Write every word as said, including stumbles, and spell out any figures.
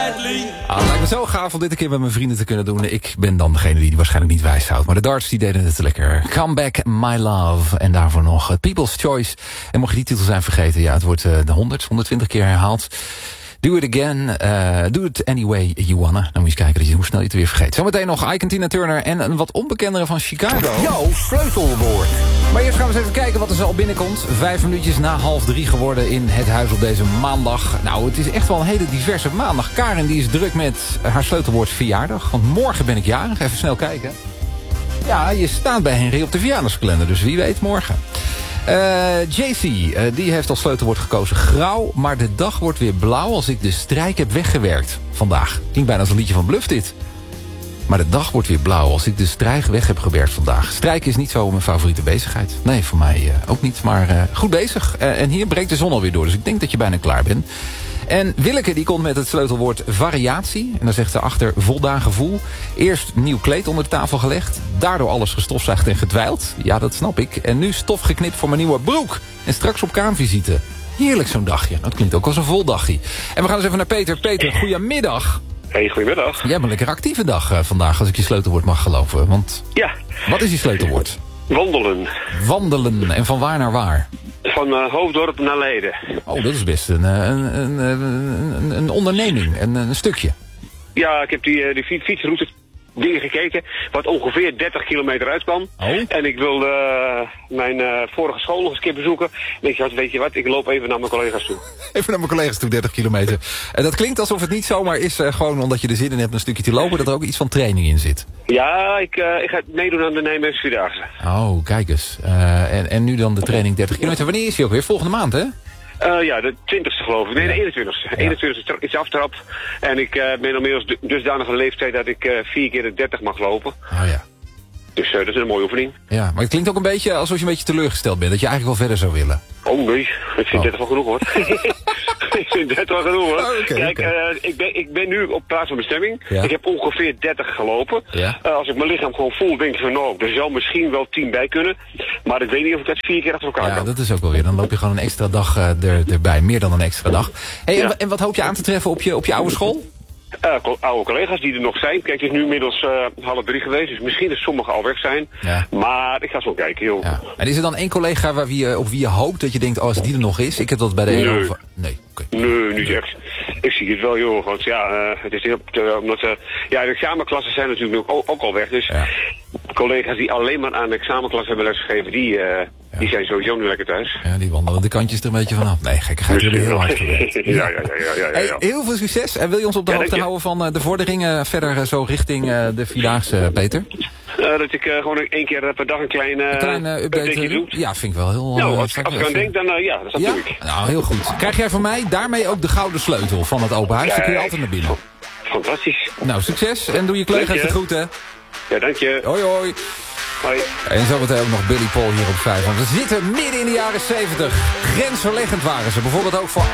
badly. Ah, het lijkt me zo gaaf om dit een keer met mijn vrienden te kunnen doen. Ik ben dan degene die het waarschijnlijk niet wijshoudt. Maar de darts die deden het lekker. Come Back My Love. En daarvoor nog People's Choice. En mocht je die titel zijn vergeten, ja, het wordt uh, de honderd, honderdtwintig keer herhaald. Do it again, uh, do it any way you wanna. Dan moet je eens kijken dat je, hoe snel je het weer vergeet. Zometeen nog Ike en Tina Turner en een wat onbekendere van Chicago. Jouw sleutelwoord. Maar eerst gaan we eens even kijken wat er zo al binnenkomt. Vijf minuutjes na half drie geworden in het huis op deze maandag. Nou, het is echt wel een hele diverse maandag. Karen die is druk met haar sleutelwoord verjaardag. Want morgen ben ik jarig. Even snel kijken. Ja, je staat bij Henry op de verjaardagskalender. Dus wie weet morgen. Uh, J C, uh, die heeft als sleutelwoord gekozen grauw, maar de dag wordt weer blauw als ik de strijk heb weggewerkt vandaag. Klinkt bijna als een liedje van Bluff dit. Maar de dag wordt weer blauw als ik de strijk weg heb gewerkt vandaag. Strijken is niet zo mijn favoriete bezigheid. Nee, voor mij uh, ook niet, maar uh, goed bezig. Uh, en hier breekt de zon alweer door, dus ik denk dat je bijna klaar bent. En Willeke die komt met het sleutelwoord variatie. En dan zegt ze achter voldaan gevoel. Eerst nieuw kleed onder de tafel gelegd. Daardoor alles gestofzuigd en gedwijld. Ja, dat snap ik. En nu stof geknipt voor mijn nieuwe broek. En straks op kraamvisite. Heerlijk zo'n dagje. Dat klinkt ook als een vol dagje. En we gaan eens even naar Peter. Peter, goedemiddag. Hey, goedemiddag. Jij hebt een lekker actieve dag uh, vandaag, als ik je sleutelwoord mag geloven. Want ja. Wat is je sleutelwoord? Wandelen. Wandelen. En van waar naar waar? Van uh, Hoofddorp naar Leiden. Oh, dat is best een, een, een, een, een onderneming, een, een stukje. Ja, ik heb die, die fietsroute dingen gekeken, wat ongeveer dertig kilometer uitkwam. Oh. En ik wilde uh, mijn uh, vorige school nog eens een keer bezoeken. En ik dacht, weet je wat, ik loop even naar mijn collega's toe. Even naar mijn collega's toe, dertig kilometer. En dat klinkt alsof het niet zomaar is, uh, gewoon omdat je er zin in hebt een stukje te lopen, dat er ook iets van training in zit. Ja, ik, uh, ik ga meedoen aan de Nijmeegse Vierdaagse. Oh, kijk eens. Uh, en, en nu dan de training dertig kilometer. Wanneer is die ook weer? Volgende maand, hè? Uh, ja, de twintigste geloof ik. Nee, de eenentwintigste. Ja. eenentwintigste is aftrap. En ik uh, ben inmiddels dusdanig een leeftijd dat ik uh, vier keer de dertig mag lopen. Oh ja. Dus uh, dat is een mooie oefening. Ja, maar het klinkt ook een beetje alsof je een beetje teleurgesteld bent. Dat je eigenlijk wel verder zou willen. Oh nee, ik vind oh. dertig wel genoeg hoor. Ik vind dertig wel genoeg hoor. Oh, okay, Kijk, okay. Uh, ik, ben, ik ben nu op plaats van bestemming. Ja. Ik heb ongeveer dertig gelopen. Ja. Uh, als ik mijn lichaam gewoon voel, denk ik van nou, er zal misschien wel tien bij kunnen. Maar ik weet niet of ik dat vier keer achter elkaar ja, kan. Ja, dat is ook wel weer. Dan loop je gewoon een extra dag uh, er, erbij. Meer dan een extra dag. Hey, ja. en, en wat hoop je aan te treffen op je, op je oude school? Uh, oude collega's die er nog zijn. Kijk, het is nu inmiddels uh, half drie geweest. Dus misschien dat sommigen al weg zijn. Ja. Maar ik ga zo kijken, joh. Ja. En is er dan één collega waar wie, op wie je hoopt dat je denkt, oh, als die er nog is? Ik heb dat bij de nee. hele over... Nee, oké. Okay. Nee, niet echt. Ik zie het wel, joh. Want ja, uh, het is heel, uh, omdat uh, ja, de examenklassen zijn natuurlijk ook, ook al weg. Dus ja. collega's die alleen maar aan de examenklas hebben lesgegeven, die, uh, ja. die zijn sowieso nu lekker thuis. Ja, die wandelen de kantjes er een beetje vanaf. Nee, gekkigheid, jullie heel hard gewerkt. ja, ja, ja, ja, ja, ja. Hey, heel veel succes. En wil je ons op de ja, hoogte houden van uh, de vorderingen verder uh, zo richting uh, de Vierdaagse, uh, Peter? Uh, dat ik uh, gewoon één keer per dag een klein uh, een klein uh, update doe? Ja, vind ik wel heel... Nou, uh, als, als ik aan denk, dan uh, ja, dat ja? doe ik. Nou, heel goed. Krijg jij van mij daarmee ook de gouden sleutel van het open huis? Dan kun je altijd naar binnen. Fantastisch. Nou, succes. En doe je collega's de groeten. Ja, dank je. Hoi, hoi. Hoi. En zo meteen ook nog Billy Paul hier op vijf. Want we zitten midden in de jaren zeventig. Grensverleggend waren ze. Bijvoorbeeld ook voor